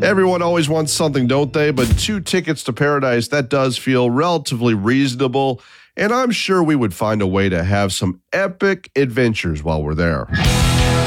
Everyone always wants something, don't they? But 2 tickets to paradise, that does feel relatively reasonable. And I'm sure we would find a way to have some epic adventures while we're there.